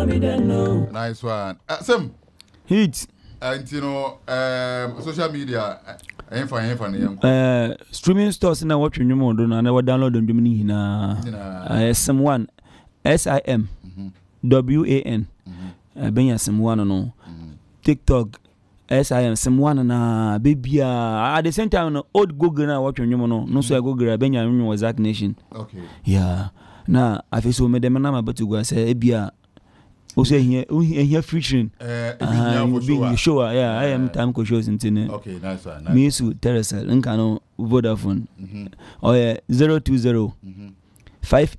Nice one. Sam. Hit. And you know, social media. Streaming stores na watch you more don na download them Germany na SM1 SIM WAN benya SM1 no TikTok SIM SM1 na baby at the same time no old Google na watch you no so Google benya you Zack Nation. Okay. Yeah. Na afi so me dem na ma betu go say ebia o say here featuring show yeah I am time ko shows intine. Okay, nice one. Me su Teresa nka no Vodafone. Oh yeah 020